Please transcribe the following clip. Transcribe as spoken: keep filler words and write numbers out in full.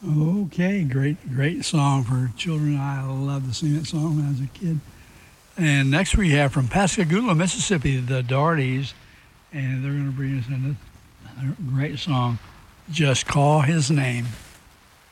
Okay, great, great song for children. I loved to sing that song when I was a kid. And next we have from Pascagoula, Mississippi, the Darties, and they're going to bring us another great song, Just Call His Name.